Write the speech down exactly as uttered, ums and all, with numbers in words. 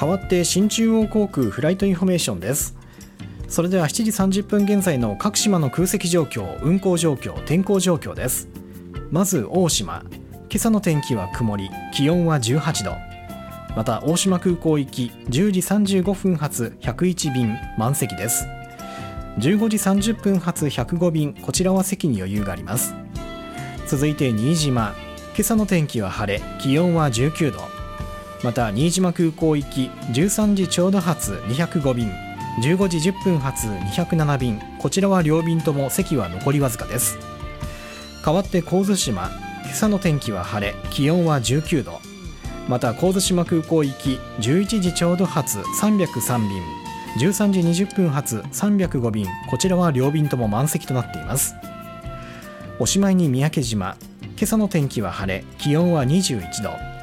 代わって新中央航空フライトインフォメーションです。それではしちじさんじゅっぷん現在の各島の空席状況、運航状況、天候状況です。まず大島、今朝の天気は曇り、気温はじゅうはちど。また大島空港行きじゅうじさんじゅうごふん発ひゃくいち便満席です。じゅうごじさんじゅっぷん発ひゃくご便、こちらは席に余裕があります。続いて新島、今朝の天気は晴れ、気温はじゅうきゅうど。また新島空港行きじゅうさんじちょうど発にひゃくご便、じゅうごじじゅっぷん発にひゃくなな便、こちらは両便とも席は残りわずかです。代わって神津島、今朝の天気は晴れ、気温はじゅうきゅうど。また神津島空港行きじゅういちじちょうど発さんびゃくさん便、じゅうさんじにじゅっぷん発さんびゃくご便、こちらは両便とも満席となっています。おしまいに三宅島、今朝の天気は晴れ、気温はにじゅういちど。